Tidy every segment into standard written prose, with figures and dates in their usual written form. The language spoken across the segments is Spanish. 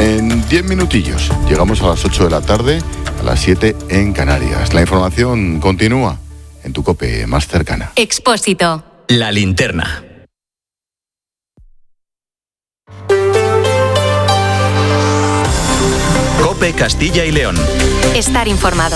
En 10 minutillos llegamos a las 8 de la tarde, a las 7 en Canarias. La información continúa en tu COPE más cercana. Expósito. La linterna. COPE Castilla y León. Estar informado.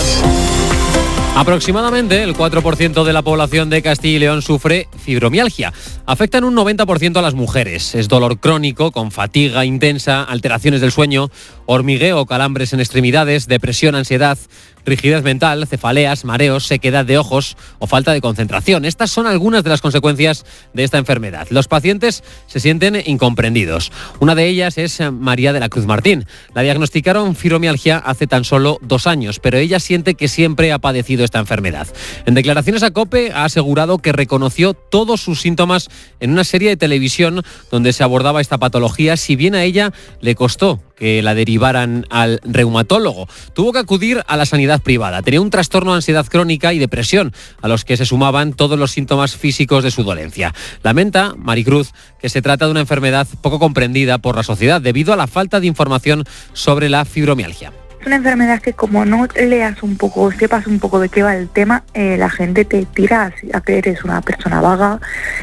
Aproximadamente el 4% de la población de Castilla y León sufre fibromialgia. Afecta en un 90% a las mujeres. Es dolor crónico, con fatiga intensa, alteraciones del sueño, hormigueo, calambres en extremidades, depresión, ansiedad, rigidez mental, cefaleas, mareos, sequedad de ojos o falta de concentración. Estas son algunas de las consecuencias de esta enfermedad. Los pacientes se sienten incomprendidos. Una de ellas es María de la Cruz Martín. La diagnosticaron fibromialgia hace tan solo 2 años, pero ella siente que siempre ha padecido esta enfermedad. En declaraciones a COPE ha asegurado que reconoció todos sus síntomas en una serie de televisión donde se abordaba esta patología, si bien a ella le costó que la derivaran al reumatólogo. Tuvo que acudir a la sanidad privada. Tenía un trastorno de ansiedad crónica y depresión, a los que se sumaban todos los síntomas físicos de su dolencia. Lamenta, Maricruz, que se trata de una enfermedad poco comprendida por la sociedad debido a la falta de información sobre la fibromialgia. Es una enfermedad que como no leas un poco, sepas un poco de qué va el tema, la gente te tira a que eres una persona vaga,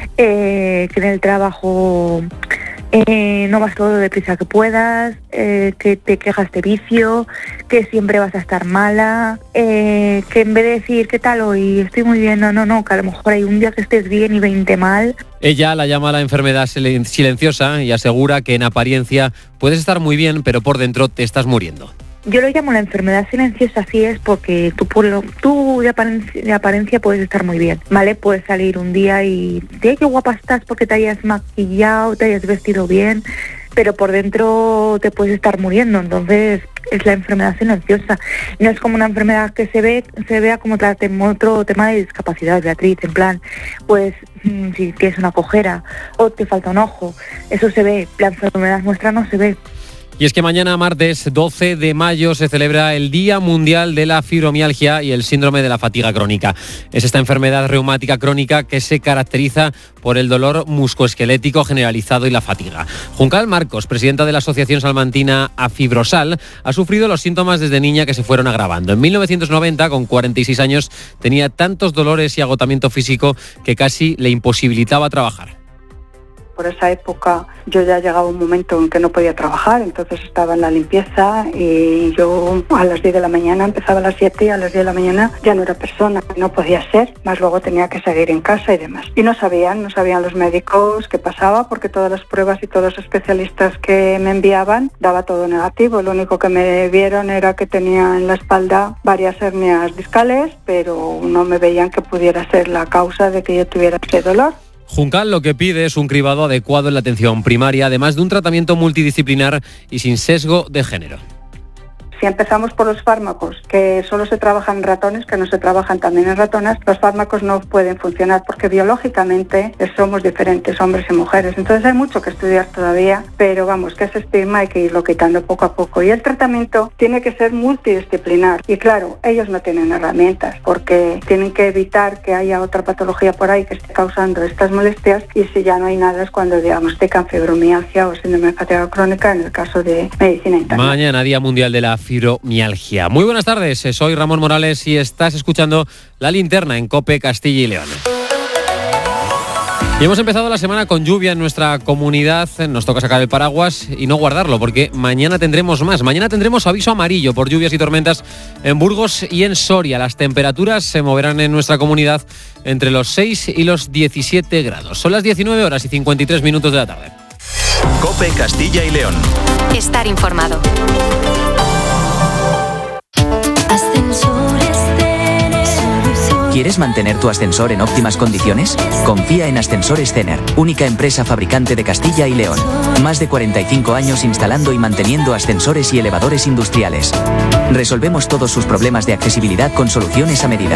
que en el trabajo no vas todo lo deprisa que puedas, que te quejas de vicio, que siempre vas a estar mala, que en vez de decir ¿qué tal hoy? Estoy muy bien, no, que a lo mejor hay un día que estés bien y 20 mal. Ella la llama la enfermedad silenciosa y asegura que en apariencia puedes estar muy bien, pero por dentro te estás muriendo. Yo lo llamo la enfermedad silenciosa, así es, porque tú de apariencia puedes estar muy bien, ¿vale? Puedes salir un día y qué guapa estás porque te hayas maquillado, te hayas vestido bien, pero por dentro te puedes estar muriendo. Entonces es la enfermedad silenciosa. No es como una enfermedad que se vea como otro tema de discapacidad, Beatriz, en plan, pues si tienes una cojera o te falta un ojo, eso se ve. La enfermedad nuestra no se ve. Y es que mañana, martes 12 de mayo, se celebra el Día Mundial de la Fibromialgia y el Síndrome de la Fatiga Crónica. Es esta enfermedad reumática crónica que se caracteriza por el dolor muscoesquelético generalizado y la fatiga. Juncal Marcos, presidenta de la Asociación Salmantina Afibrosal, ha sufrido los síntomas desde niña que se fueron agravando. En 1990, con 46 años, tenía tantos dolores y agotamiento físico que casi le imposibilitaba trabajar. Por esa época yo ya llegaba un momento en que no podía trabajar, entonces estaba en la limpieza y yo a las 10 de la mañana, empezaba a las 7 y a las 10 de la mañana ya no era persona, no podía ser, más luego tenía que seguir en casa y demás. Y no sabían los médicos qué pasaba, porque todas las pruebas y todos los especialistas que me enviaban daba todo negativo. Lo único que me vieron era que tenía en la espalda varias hernias discales, pero no me veían que pudiera ser la causa de que yo tuviera ese dolor. Juncal lo que pide es un cribado adecuado en la atención primaria, además de un tratamiento multidisciplinar y sin sesgo de género. Si empezamos por los fármacos, que solo se trabajan en ratones, que no se trabajan también en ratonas, los fármacos no pueden funcionar porque biológicamente somos diferentes, hombres y mujeres. Entonces hay mucho que estudiar todavía, pero vamos, que ese estigma hay que irlo quitando poco a poco. Y el tratamiento tiene que ser multidisciplinar. Y claro, ellos no tienen herramientas porque tienen que evitar que haya otra patología por ahí que esté causando estas molestias, y si ya no hay nada es cuando diagnostican fibromialgia o síndrome de fatiga crónica en el caso de medicina interna. Mañana, Día Mundial de la Fibromialgia. Muy buenas tardes, soy Ramón Morales y estás escuchando La Linterna en COPE Castilla y León. Y hemos empezado la semana con lluvia en nuestra comunidad. Nos toca sacar el paraguas y no guardarlo, porque mañana tendremos más. Mañana tendremos aviso amarillo por lluvias y tormentas en Burgos y en Soria. Las temperaturas se moverán en nuestra comunidad entre los 6 y los 17 grados. Son las 19 horas y 53 minutos de la tarde. COPE Castilla y León. Estar informado. ¿Quieres mantener tu ascensor en óptimas condiciones? Confía en Ascensores Cener, única empresa fabricante de Castilla y León. Más de 45 años instalando y manteniendo ascensores y elevadores industriales. Resolvemos todos sus problemas de accesibilidad con soluciones a medida.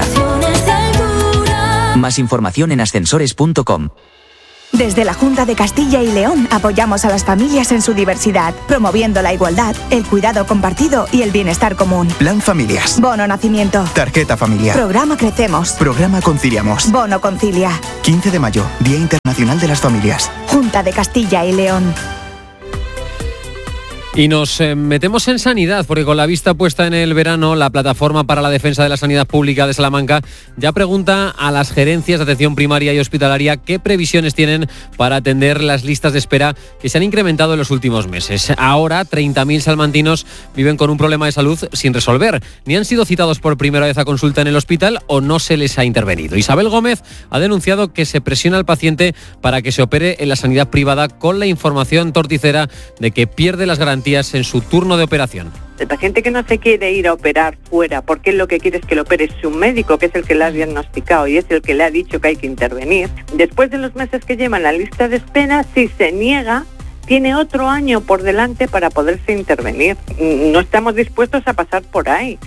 Más información en ascensores.com. Desde la Junta de Castilla y León apoyamos a las familias en su diversidad, promoviendo la igualdad, el cuidado compartido y el bienestar común. Plan Familias. Bono Nacimiento. Tarjeta familiar. Programa Crecemos. Programa Conciliamos. Bono Concilia. 15 de mayo, Día Internacional de las Familias. Junta de Castilla y León. Y nos metemos en sanidad, porque con la vista puesta en el verano, la Plataforma para la Defensa de la Sanidad Pública de Salamanca ya pregunta a las gerencias de atención primaria y hospitalaria qué previsiones tienen para atender las listas de espera que se han incrementado en los últimos meses. Ahora, 30.000 salmantinos viven con un problema de salud sin resolver. Ni han sido citados por primera vez a consulta en el hospital o no se les ha intervenido. Isabel Gómez ha denunciado que se presiona al paciente para que se opere en la sanidad privada con la información torticera de que pierde las garantías en su turno de operación. El paciente que no se quiere ir a operar fuera porque él lo que quiere es que lo opere su médico, que es el que le ha diagnosticado y es el que le ha dicho que hay que intervenir, después de los meses que lleva en la lista de espera, si se niega, tiene otro año por delante para poderse intervenir. No estamos dispuestos a pasar por ahí.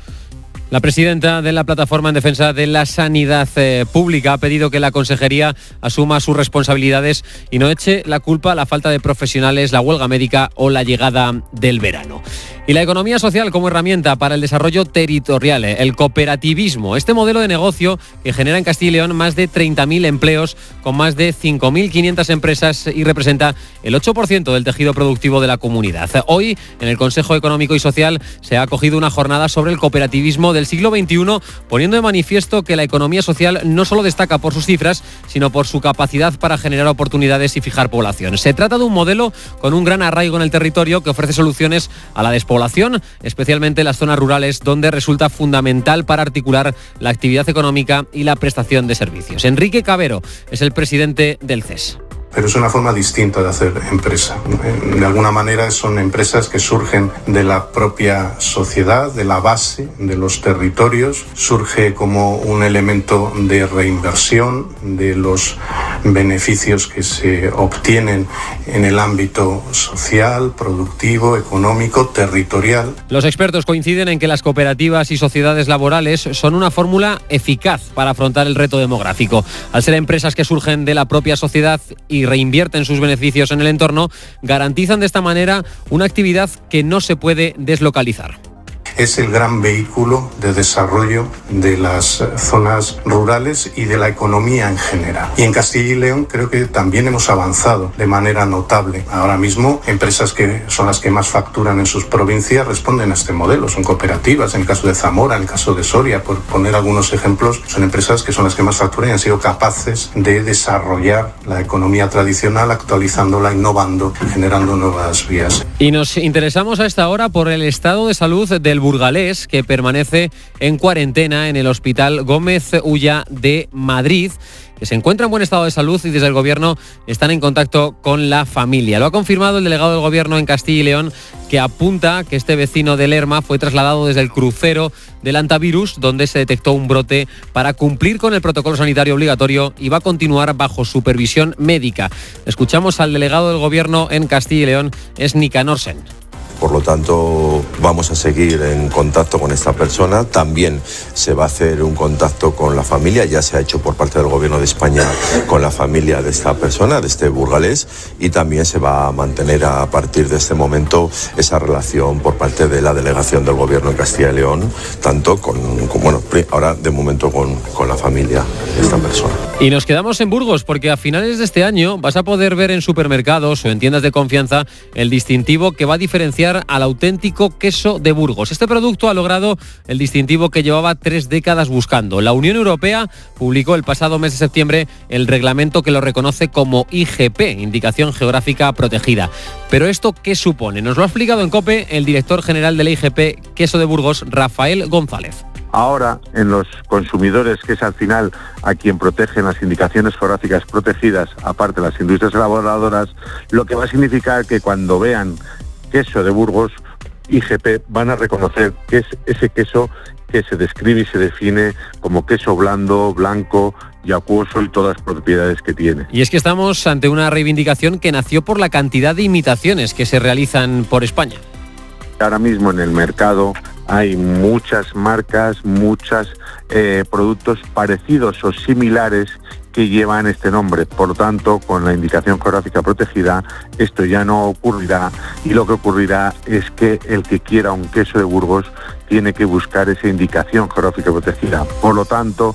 La presidenta de la Plataforma en Defensa de la Sanidad Pública ha pedido que la Consejería asuma sus responsabilidades y no eche la culpa a la falta de profesionales, la huelga médica o la llegada del verano. Y la economía social como herramienta para el desarrollo territorial, el cooperativismo. Este modelo de negocio que genera en Castilla y León más de 30.000 empleos con más de 5.500 empresas y representa el 8% del tejido productivo de la comunidad. Hoy, en el Consejo Económico y Social, se ha acogido una jornada sobre el cooperativismo del siglo XXI, poniendo de manifiesto que la economía social no solo destaca por sus cifras, sino por su capacidad para generar oportunidades y fijar población. Se trata de un modelo con un gran arraigo en el territorio que ofrece soluciones a la despoblación, especialmente en las zonas rurales, donde resulta fundamental para articular la actividad económica y la prestación de servicios. Enrique Cabero es el presidente del CES. Pero es una forma distinta de hacer empresa. De alguna manera son empresas que surgen de la propia sociedad, de la base, de los territorios. Surge como un elemento de reinversión de los beneficios que se obtienen en el ámbito social, productivo, económico, territorial. Los expertos coinciden en que las cooperativas y sociedades laborales son una fórmula eficaz para afrontar el reto demográfico. Al ser empresas que surgen de la propia sociedad y reinvierten sus beneficios en el entorno, garantizan de esta manera una actividad que no se puede deslocalizar. Es el gran vehículo de desarrollo de las zonas rurales y de la economía en general. Y en Castilla y León creo que también hemos avanzado de manera notable. Ahora mismo, empresas que son las que más facturan en sus provincias responden a este modelo. Son cooperativas, en el caso de Zamora, en el caso de Soria, por poner algunos ejemplos, son empresas que son las que más facturan y han sido capaces de desarrollar la economía tradicional, actualizándola, innovando, generando nuevas vías. Y nos interesamos a esta hora por el estado de salud del burgalés, que permanece en cuarentena en el Hospital Gómez Ulla de Madrid, que se encuentra en buen estado de salud y desde el Gobierno están en contacto con la familia. Lo ha confirmado el delegado del Gobierno en Castilla y León, que apunta que este vecino de Lerma fue trasladado desde el crucero del Antivirus, donde se detectó un brote, para cumplir con el protocolo sanitario obligatorio y va a continuar bajo supervisión médica. Escuchamos al delegado del Gobierno en Castilla y León, es Nicanor Sen. Por lo tanto, vamos a seguir en contacto con esta persona. También se va a hacer un contacto con la familia, ya se ha hecho por parte del Gobierno de España con la familia de esta persona, de este burgalés, y también se va a mantener a partir de este momento esa relación por parte de la delegación del Gobierno de Castilla y León, tanto con ahora de momento con la familia de esta persona. Y nos quedamos en Burgos, porque a finales de este año vas a poder ver en supermercados o en tiendas de confianza el distintivo que va a diferenciar al auténtico queso de Burgos. Este producto ha logrado el distintivo que llevaba 3 décadas buscando. La Unión Europea publicó el pasado mes de septiembre el reglamento que lo reconoce como IGP, Indicación Geográfica Protegida. Pero ¿esto qué supone? Nos lo ha explicado en COPE el director general de la IGP Queso de Burgos, Rafael González. Ahora, en los consumidores, que es al final a quien protegen las indicaciones geográficas protegidas, aparte de las industrias elaboradoras, lo que va a significar que cuando vean queso de Burgos, IGP, van a reconocer que es ese queso que se describe y se define como queso blando, blanco y acuoso y todas las propiedades que tiene. Y es que estamos ante una reivindicación que nació por la cantidad de imitaciones que se realizan por España. Ahora mismo en el mercado hay muchas marcas, muchos productos parecidos o similares que llevan este nombre. Por lo tanto, con la indicación geográfica protegida, esto ya no ocurrirá, y lo que ocurrirá es que el que quiera un queso de Burgos tiene que buscar esa indicación geográfica protegida. Por lo tanto,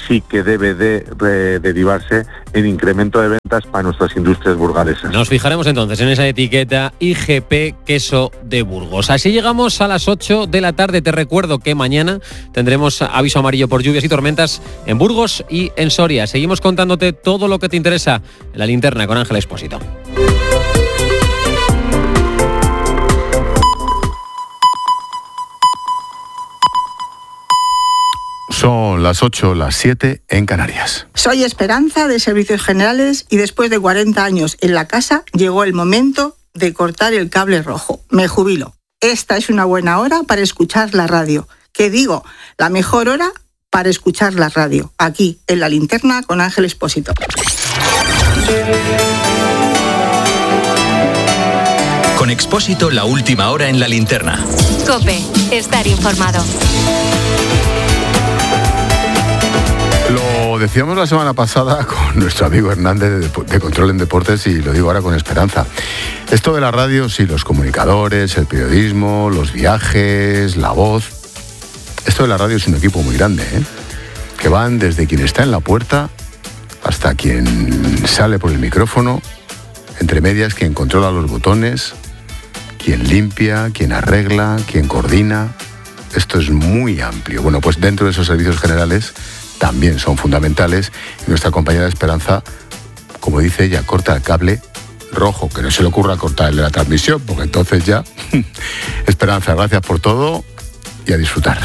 sí que debe de derivarse en incremento de ventas para nuestras industrias burgalesas. Nos fijaremos entonces en esa etiqueta IGP Queso de Burgos. Así llegamos a las 8 de la tarde. Te recuerdo que mañana tendremos aviso amarillo por lluvias y tormentas en Burgos y en Soria. Seguimos contándote todo lo que te interesa en La Linterna con Ángel Expósito. Son las 8, las 7 en Canarias. Soy Esperanza de Servicios Generales y después de 40 años en la casa llegó el momento de cortar el cable rojo. Me jubilo. Esta es una buena hora para escuchar la radio. ¿Qué digo? La mejor hora para escuchar la radio. Aquí, en La Linterna con Ángel Expósito. Con Expósito, la última hora en La Linterna. COPE. Estar informado. Lo decíamos la semana pasada con nuestro amigo Hernández de Control en Deportes y lo digo ahora con esperanza. Esto de la radio, sí, los comunicadores, el periodismo, los viajes, la voz. Esto de la radio es un equipo muy grande, ¿eh? Que van desde quien está en la puerta hasta quien sale por el micrófono, entre medias quien controla los botones, quien limpia, quien arregla, quien coordina. Esto es muy amplio. Bueno, pues dentro de esos servicios generales también son fundamentales. Y nuestra compañera Esperanza, como dice ella, corta el cable rojo, que no se le ocurra cortar el de la transmisión, porque entonces ya... Esperanza, gracias por todo y a disfrutar.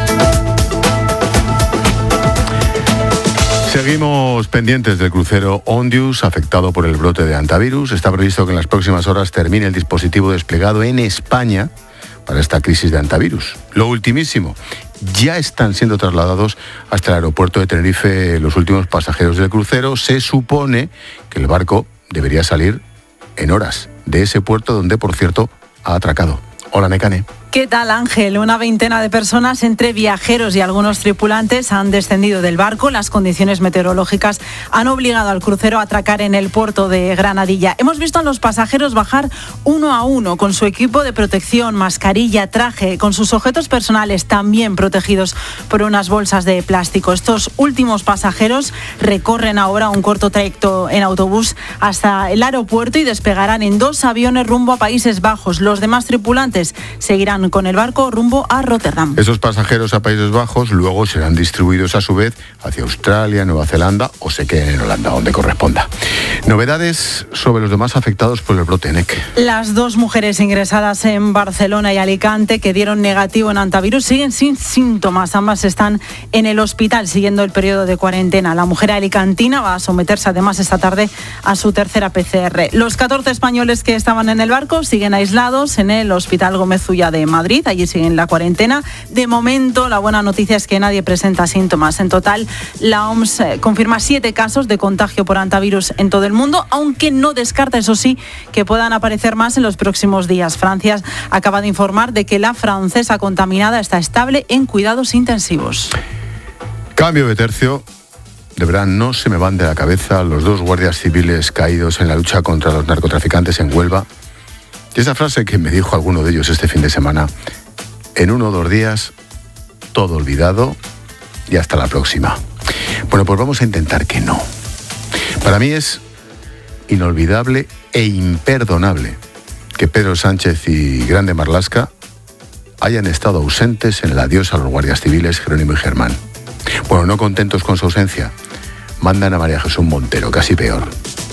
Seguimos pendientes del crucero Ondius, afectado por el brote de hantavirus. Está previsto que en las próximas horas termine el dispositivo desplegado en España para esta crisis de hantavirus. Lo ultimísimo, ya están siendo trasladados hasta el aeropuerto de Tenerife los últimos pasajeros del crucero. Se supone que el barco debería salir en horas de ese puerto donde, por cierto, ha atracado. Hola, Nekane. ¿Qué tal, Ángel? Una veintena de personas, entre viajeros y algunos tripulantes, han descendido del barco. Las condiciones meteorológicas han obligado al crucero a atracar en el puerto de Granadilla. Hemos visto a los pasajeros bajar uno a uno con su equipo de protección, mascarilla, traje, con sus objetos personales también protegidos por unas bolsas de plástico. Estos últimos pasajeros recorren ahora un corto trayecto en autobús hasta el aeropuerto y despegarán en 2 aviones rumbo a Países Bajos. Los demás tripulantes seguirán con el barco rumbo a Rotterdam. Esos pasajeros a Países Bajos luego serán distribuidos a su vez hacia Australia, Nueva Zelanda o se queden en Holanda, donde corresponda. Novedades sobre los demás afectados por el brote, NEC. Las 2 mujeres ingresadas en Barcelona y Alicante que dieron negativo en hantavirus siguen sin síntomas. Ambas están en el hospital siguiendo el periodo de cuarentena. La mujer alicantina va a someterse además esta tarde a su tercera PCR. Los 14 españoles que estaban en el barco siguen aislados en el Hospital Gómez Ulla de Madrid, allí siguen la cuarentena. De momento, la buena noticia es que nadie presenta síntomas. En total, la OMS confirma 7 casos de contagio por hantavirus en todo el mundo, aunque no descarta, eso sí, que puedan aparecer más en los próximos días. Francia acaba de informar de que la francesa contaminada está estable en cuidados intensivos. Cambio de tercio. De verdad, no se me van de la cabeza los 2 guardias civiles caídos en la lucha contra los narcotraficantes en Huelva. Y esa frase que me dijo alguno de ellos este fin de semana: en 1 o 2 días, todo olvidado y hasta la próxima. Bueno, pues vamos a intentar que no. Para mí es inolvidable e imperdonable que Pedro Sánchez y Grande Marlaska hayan estado ausentes en el adiós a los guardias civiles Jerónimo y Germán. Bueno, no contentos con su ausencia, mandan a María Jesús Montero, casi peor.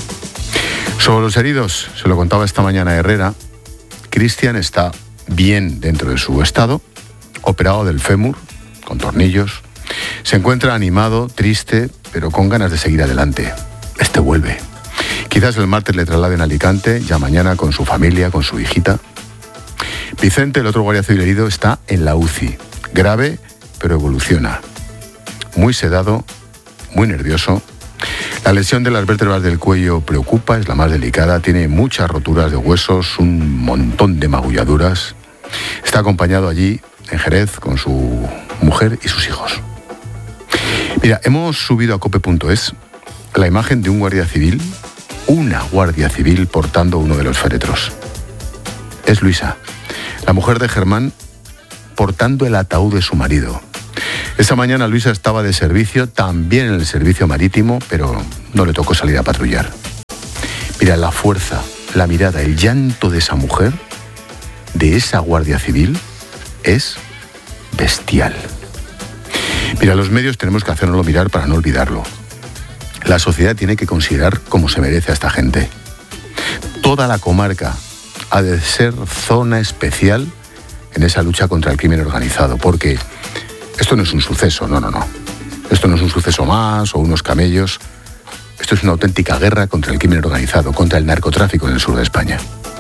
Sobre los heridos, se lo contaba esta mañana Herrera, Cristian está bien dentro de su estado, operado del fémur, con tornillos. Se encuentra animado, triste, pero con ganas de seguir adelante. Este vuelve. Quizás el martes le trasladen a Alicante, ya mañana con su familia, con su hijita. Vicente, el otro guardia civil herido, está en la UCI. Grave, pero evoluciona. Muy sedado, muy nervioso. La lesión de las vértebras del cuello preocupa, es la más delicada, tiene muchas roturas de huesos, un montón de magulladuras. Está acompañado allí, en Jerez, con su mujer y sus hijos. Mira, hemos subido a cope.es la imagen de un guardia civil, una guardia civil portando uno de los féretros. Es Luisa, la mujer de Germán, portando el ataúd de su marido. Esa mañana Luisa estaba de servicio, también en el servicio marítimo, pero no le tocó salir a patrullar. Mira, la fuerza, la mirada, el llanto de esa mujer, de esa guardia civil, es bestial. Mira, los medios tenemos que hacernoslo mirar para no olvidarlo. La sociedad tiene que considerar como se merece a esta gente. Toda la comarca ha de ser zona especial en esa lucha contra el crimen organizado, porque esto no es un suceso, no. Esto no es un suceso más o unos camellos. Esto es una auténtica guerra contra el crimen organizado, contra el narcotráfico en el sur de España.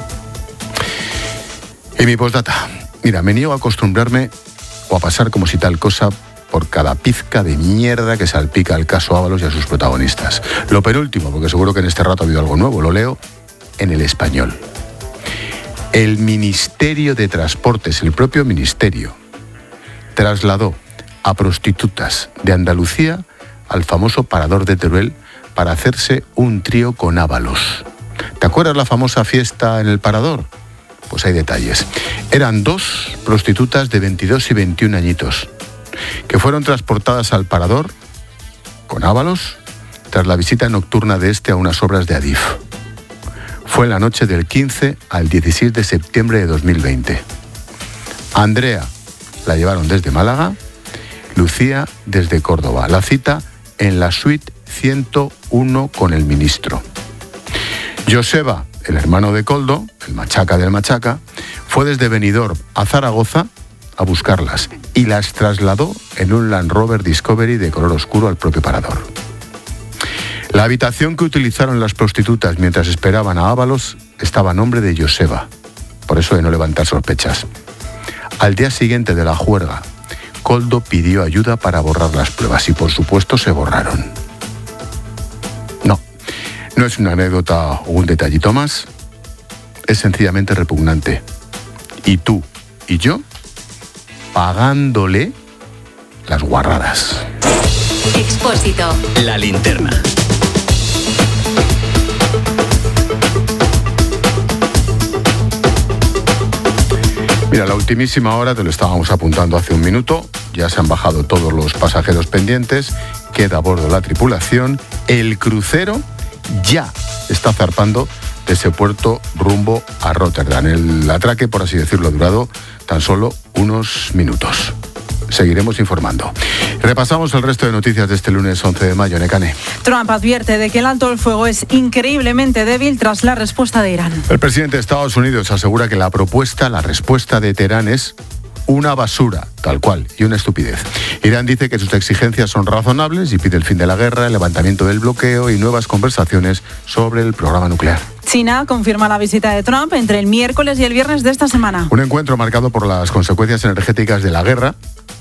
Y mi postdata. Mira, me niego a acostumbrarme o a pasar como si tal cosa por cada pizca de mierda que salpica al caso Ábalos y a sus protagonistas. Lo penúltimo, porque seguro que en este rato ha habido algo nuevo, lo leo en El Español. El Ministerio de Transportes, el propio ministerio, trasladó a prostitutas de Andalucía al famoso parador de Teruel para hacerse un trío con Ábalos. ¿Te acuerdas la famosa fiesta en el parador? Pues hay detalles. Eran 2 prostitutas de 22 y 21 añitos que fueron transportadas al parador con Ábalos tras la visita nocturna de este a unas obras de Adif. Fue en la noche del 15 al 16 de septiembre de 2020. A Andrea la llevaron desde Málaga, Lucía desde Córdoba. La cita en la suite 101 con el ministro. Joseba, el hermano de Koldo, el machaca del machaca, fue desde Benidorm a Zaragoza a buscarlas y las trasladó en un Land Rover Discovery de color oscuro al propio parador. La habitación que utilizaron las prostitutas mientras esperaban a Ábalos estaba a nombre de Joseba, por eso de no levantar sospechas. Al día siguiente de la juerga, Koldo pidió ayuda para borrar las pruebas y por supuesto se borraron. No es una anécdota o un detallito más, es sencillamente repugnante. Y tú y yo pagándole las guarradas. Expósito. La linterna. Mira, la ultimísima hora, te lo estábamos apuntando hace un minuto, ya se han bajado todos los pasajeros pendientes, queda a bordo la tripulación, el crucero ya está zarpando de ese puerto rumbo a Rotterdam. El atraque, por así decirlo, ha durado tan solo unos minutos. Seguiremos informando. Repasamos el resto de noticias de este lunes 11 de mayo. Nekane. Trump advierte de que el alto el fuego es increíblemente débil tras la respuesta de Irán. El presidente de Estados Unidos asegura que la respuesta de Teherán es una basura, tal cual, y una estupidez. Irán dice que sus exigencias son razonables y pide el fin de la guerra, el levantamiento del bloqueo y nuevas conversaciones sobre el programa nuclear. China confirma la visita de Trump entre el miércoles y el viernes de esta semana. Un encuentro marcado por las consecuencias energéticas de la guerra,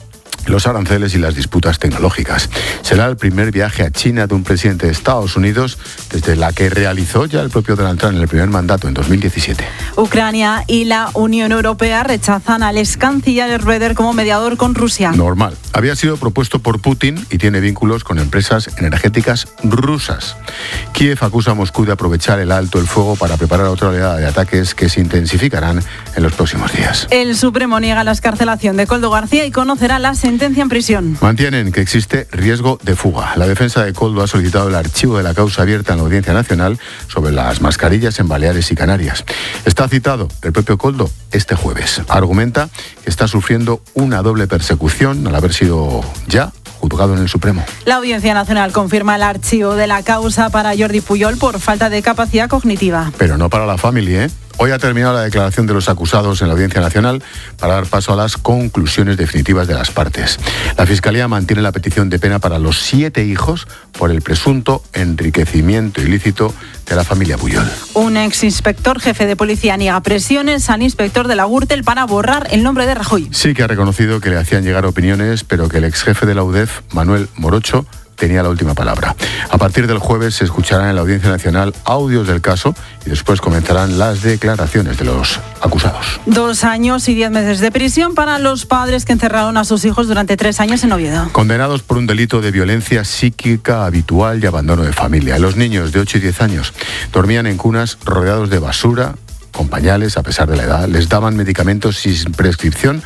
los aranceles y las disputas tecnológicas. Será el primer viaje a China de un presidente de Estados Unidos desde la que realizó ya el propio Donald Trump en el primer mandato en 2017. Ucrania y la Unión Europea rechazan al ex canciller Schröder como mediador con Rusia. Normal. Había sido propuesto por Putin y tiene vínculos con empresas energéticas rusas. Kiev acusa a Moscú de aprovechar el alto el fuego para preparar otra oleada de ataques que se intensificarán en los próximos días. El Supremo niega la excarcelación de Koldo García y conocerá la sentencia en prisión. Mantienen que existe riesgo de fuga. La defensa de Koldo ha solicitado el archivo de la causa abierta en la Audiencia Nacional sobre las mascarillas en Baleares y Canarias. Está citado el propio Koldo este jueves. Argumenta que está sufriendo una doble persecución al haber sido ya juzgado en el Supremo. La Audiencia Nacional confirma el archivo de la causa para Jordi Puyol por falta de capacidad cognitiva. Pero no para la familia, ¿eh? Hoy ha terminado la declaración de los acusados en la Audiencia Nacional para dar paso a las conclusiones definitivas de las partes. La Fiscalía mantiene la petición de pena para los 7 hijos por el presunto enriquecimiento ilícito de la familia Puyol. Un exinspector jefe de policía niega presiones al inspector de la Gürtel para borrar el nombre de Rajoy. Sí que ha reconocido que le hacían llegar opiniones, pero que el exjefe de la UDEF, Manuel Morocho, tenía la última palabra. A partir del jueves se escucharán en la Audiencia Nacional audios del caso y después comenzarán las declaraciones de los acusados. 2 años y 10 meses de prisión para los padres que encerraron a sus hijos durante 3 años en Oviedo. Condenados por un delito de violencia psíquica habitual y abandono de familia. Los niños de 8 y 10 años dormían en cunas rodeados de basura, con pañales a pesar de la edad, les daban medicamentos sin prescripción que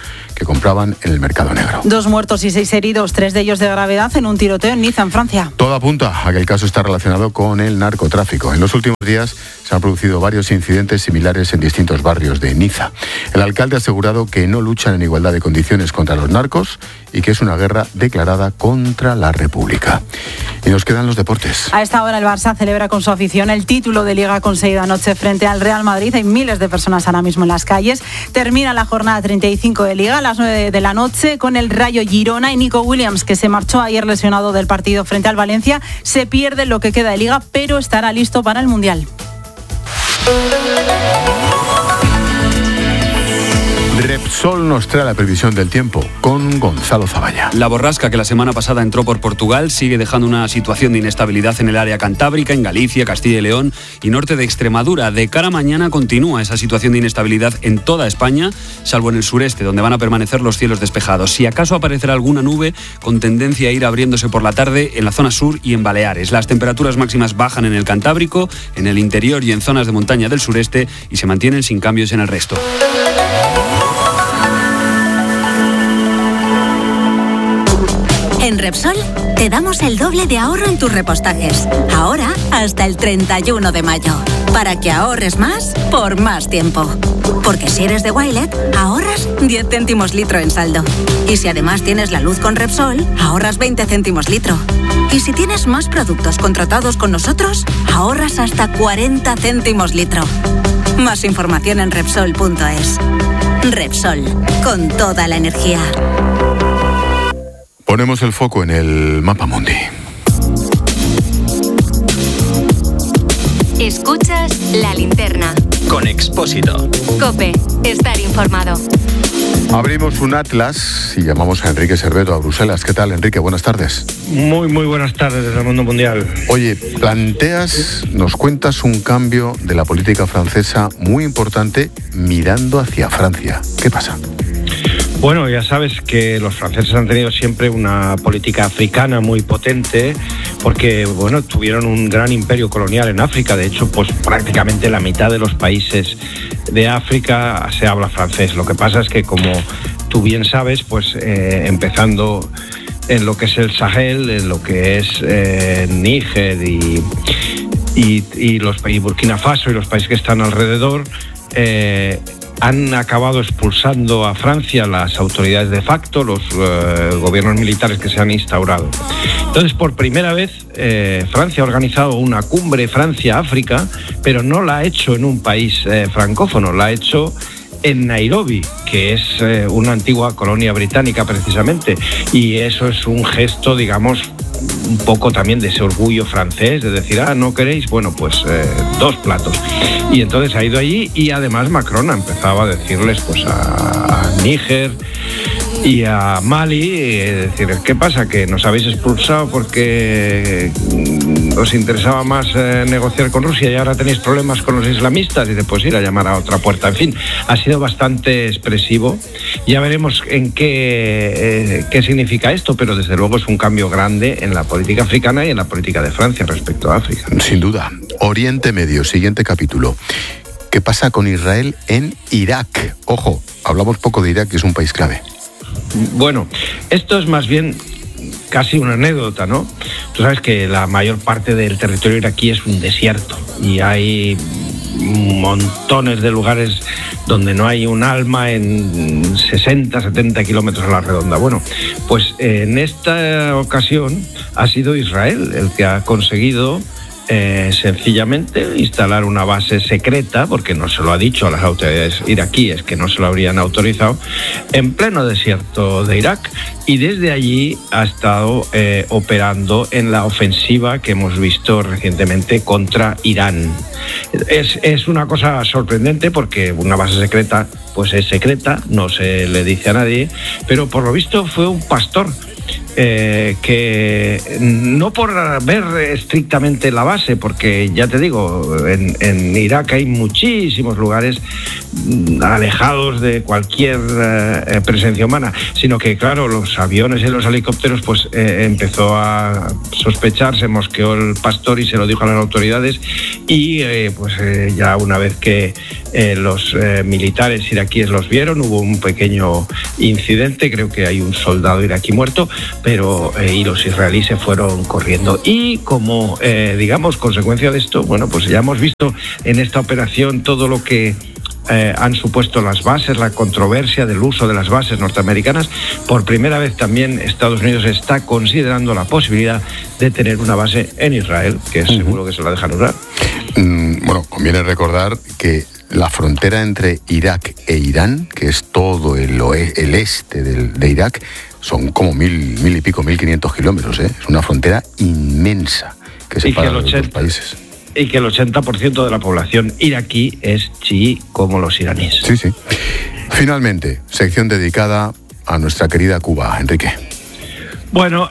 que compraban en el mercado negro. 2 muertos y 6 heridos, 3 de ellos de gravedad en un tiroteo en Niza, en Francia. Todo apunta a que el caso está relacionado con el narcotráfico. En los últimos días se han producido varios incidentes similares en distintos barrios de Niza. El alcalde ha asegurado que no luchan en igualdad de condiciones contra los narcos y que es una guerra declarada contra la República. Y nos quedan los deportes. A esta hora el Barça celebra con su afición el título de Liga conseguido anoche frente al Real Madrid. Hay miles de personas ahora mismo en las calles. Termina la jornada 35 de Liga a las 9 de la noche con el Rayo Girona y Nico Williams, que se marchó ayer lesionado del partido frente al Valencia. Se pierde lo que queda de Liga, pero estará listo para el Mundial. Repsol nos trae la previsión del tiempo con Gonzalo Zavalla. La borrasca que la semana pasada entró por Portugal sigue dejando una situación de inestabilidad en el área cantábrica, en Galicia, Castilla y León y norte de Extremadura. De cara a mañana continúa esa situación de inestabilidad en toda España, salvo en el sureste, donde van a permanecer los cielos despejados. Si acaso aparecerá alguna nube con tendencia a ir abriéndose por la tarde en la zona sur y en Baleares. Las temperaturas máximas bajan en el Cantábrico, en el interior y en zonas de montaña del sureste y se mantienen sin cambios en el resto. En Repsol te damos el doble de ahorro en tus repostajes. Ahora hasta el 31 de mayo. Para que ahorres más por más tiempo. Porque si eres de Wilet, ahorras 10 céntimos litro en saldo. Y si además tienes la luz con Repsol, ahorras 20 céntimos litro. Y si tienes más productos contratados con nosotros, ahorras hasta 40 céntimos litro. Más información en Repsol.es. Repsol, con toda la energía. Ponemos el foco en el Mapa Mundi. Escuchas La Linterna. Con Expósito. COPE, estar informado. Abrimos un atlas y llamamos a Enrique Cerveto a Bruselas. ¿Qué tal, Enrique? Buenas tardes. Muy buenas tardes desde el mundo mundial. Oye, nos cuentas un cambio de la política francesa muy importante mirando hacia Francia. ¿Qué pasa? Bueno, ya sabes que los franceses han tenido siempre una política africana muy potente porque, bueno, tuvieron un gran imperio colonial en África. De hecho, pues prácticamente la mitad de los países de África se habla francés. Lo que pasa es que, como tú bien sabes, pues empezando en lo que es el Sahel, en lo que es Níger y Burkina Faso y los países que están alrededor, han acabado expulsando a Francia las autoridades de facto, los gobiernos militares que se han instaurado. Entonces, por primera vez, Francia ha organizado una cumbre Francia-África, pero no la ha hecho en un país francófono, la ha hecho en Nairobi, que es una antigua colonia británica precisamente, y eso es un gesto, digamos, un poco también de ese orgullo francés, de decir, ¿no queréis? Bueno, pues 2 platos. Y entonces ha ido allí y además Macron ha empezado a decirles pues a Níger y a Mali, decir, ¿qué pasa? Que nos habéis expulsado porque os interesaba más negociar con Rusia y ahora tenéis problemas con los islamistas, y después ir a llamar a otra puerta. En fin, ha sido bastante expresivo. Ya veremos en qué significa esto, pero desde luego es un cambio grande en la política africana y en la política de Francia respecto a África. Sin duda. Oriente Medio, siguiente capítulo. ¿Qué pasa con Israel en Irak? Ojo, hablamos poco de Irak, que es un país clave. Bueno, esto es más bien casi una anécdota, ¿no? Tú sabes que la mayor parte del territorio iraquí es un desierto y hay montones de lugares donde no hay un alma en 60, 70 kilómetros a la redonda. Bueno, pues en esta ocasión ha sido Israel el que ha conseguido sencillamente instalar una base secreta, porque no se lo ha dicho a las autoridades iraquíes, que no se lo habrían autorizado, en pleno desierto de Irak, y desde allí ha estado operando en la ofensiva que hemos visto recientemente contra Irán. Es una cosa sorprendente porque una base secreta pues es secreta, no se le dice a nadie, pero por lo visto fue un pastor que no por ver estrictamente la base, porque ya te digo, en Irak hay muchísimos lugares alejados de cualquier presencia humana, sino que claro, los aviones y los helicópteros pues empezó a sospechar, se mosqueó el pastor y se lo dijo a las autoridades y ya una vez que los militares iraquíes los vieron, hubo un pequeño incidente, creo que hay un soldado iraquí muerto, pero y los israelíes se fueron corriendo. Y como, digamos, consecuencia de esto, bueno, pues ya hemos visto en esta operación todo lo que han supuesto las bases, la controversia del uso de las bases norteamericanas. Por primera vez también Estados Unidos está considerando la posibilidad de tener una base en Israel, que seguro que se la dejan usar. Bueno, conviene recordar que la frontera entre Irak e Irán, que es todo el este de Irak, son como 1.500 kilómetros, ¿eh? Es una frontera inmensa que separa los dos países. Y que el 80% de la población iraquí es chií, como los iraníes. Sí, sí. Finalmente, sección dedicada a nuestra querida Cuba. Enrique. Bueno,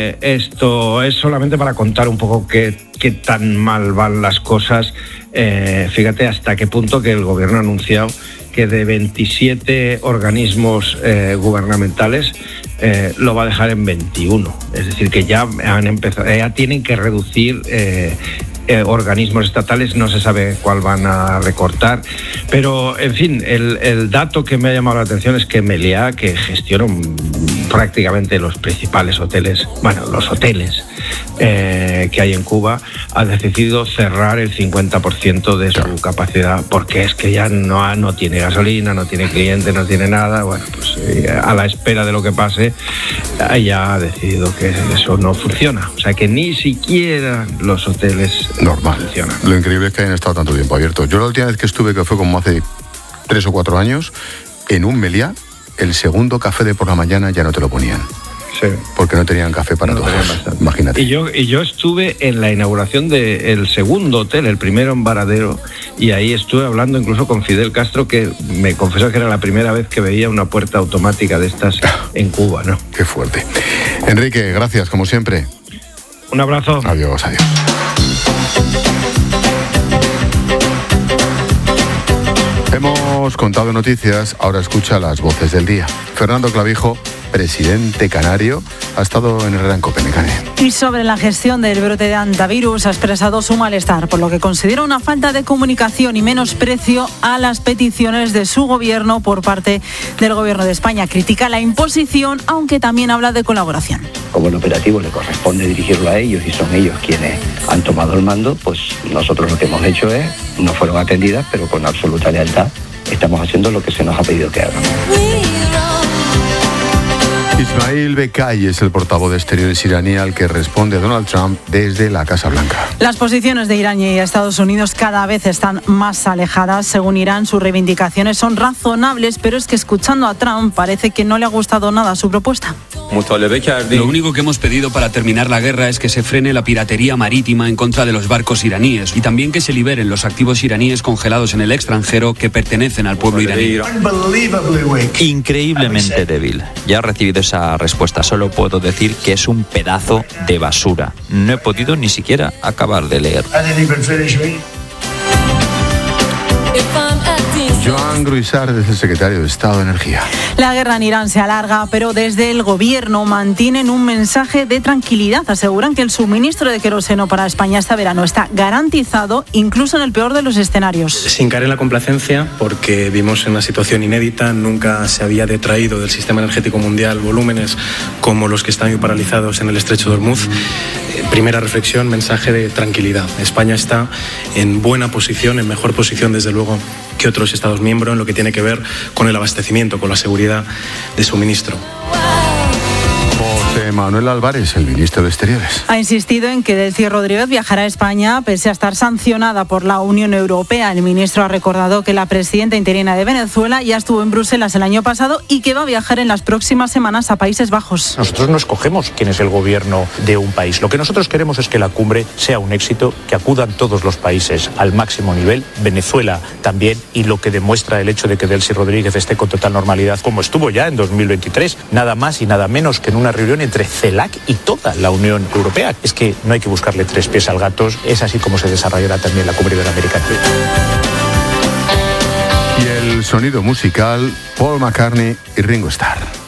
esto es solamente para contar un poco qué tan mal van las cosas. Fíjate hasta qué punto que el gobierno ha anunciado que de 27 organismos gubernamentales lo va a dejar en 21. Es decir, que ya han empezado, ya tienen que reducir organismos estatales, no se sabe cuál van a recortar, pero en fin, el dato que me ha llamado la atención es que Meliá, que gestiona prácticamente los principales hoteles, bueno, los hoteles que hay en Cuba, ha decidido cerrar el 50% de su capacidad, porque es que ya no tiene gasolina, no tiene clientes, no tiene nada. Bueno, pues a la espera de lo que pase, ya ha decidido que eso no funciona. O sea que ni siquiera los hoteles funcionan. Lo increíble es que hayan estado tanto tiempo abiertos. Yo la última vez que estuve, que fue como hace 3 o 4 años, en un Meliá, el segundo café de por la mañana ya no te lo ponían. Sí. Porque no tenían café para todos. Imagínate. Y yo estuve en la inauguración del segundo hotel, el primero en Varadero, y ahí estuve hablando incluso con Fidel Castro, que me confesó que era la primera vez que veía una puerta automática de estas en Cuba, ¿no? Qué fuerte. Enrique, gracias, como siempre. Un abrazo. Adiós, adiós. Hemos contado noticias, ahora escucha las voces del día. Fernando Clavijo, presidente canario, ha estado en Herrera en Copenhague. Y sobre la gestión del brote de hantavirus ha expresado su malestar, por lo que considera una falta de comunicación y menosprecio a las peticiones de su gobierno por parte del gobierno de España. Critica la imposición, aunque también habla de colaboración. Como el operativo le corresponde dirigirlo a ellos y son ellos quienes han tomado el mando, pues nosotros lo que hemos hecho es, no fueron atendidas, pero con absoluta lealtad estamos haciendo lo que se nos ha pedido que hagamos. Ismail Bekai es el portavoz de Exteriores iraní al que responde Donald Trump desde la Casa Blanca. Las posiciones de Irán y Estados Unidos cada vez están más alejadas. Según Irán, sus reivindicaciones son razonables, pero es que escuchando a Trump parece que no le ha gustado nada su propuesta. Lo único que hemos pedido para terminar la guerra es que se frene la piratería marítima en contra de los barcos iraníes y también que se liberen los activos iraníes congelados en el extranjero que pertenecen al pueblo iraní. Increíblemente débil. Ya he recibido esa respuesta. Solo puedo decir que es un pedazo de basura. No he podido ni siquiera acabar de leer. Joan Gruissart es el secretario de Estado de Energía. La guerra en Irán se alarga, pero desde el gobierno mantienen un mensaje de tranquilidad. Aseguran que el suministro de queroseno para España este verano está garantizado, incluso en el peor de los escenarios. Sin caer en la complacencia, porque vimos en una situación inédita, nunca se había detraído del sistema energético mundial volúmenes como los que están hoy paralizados en el estrecho de Hormuz. Primera reflexión, mensaje de tranquilidad. España está en buena posición, en mejor posición desde luego que otros Estados miembros en lo que tiene que ver con el abastecimiento, con la seguridad de suministro. José Manuel Álvarez, el ministro de Exteriores. Ha insistido en que Delcy Rodríguez viajará a España pese a estar sancionada por la Unión Europea. El ministro ha recordado que la presidenta interina de Venezuela ya estuvo en Bruselas el año pasado y que va a viajar en las próximas semanas a Países Bajos. Nosotros no escogemos quién es el gobierno de un país. Lo que nosotros queremos es que la cumbre sea un éxito, que acudan todos los países al máximo nivel, Venezuela también, y lo que demuestra el hecho de que Delcy Rodríguez esté con total normalidad, como estuvo ya en 2023, nada más y nada menos que en una reunión entre CELAC y toda la Unión Europea. Es que no hay que buscarle 3 pies al gato, es así como se desarrollará también la cumbre iberoamericana. Y el sonido musical, Paul McCartney y Ringo Starr.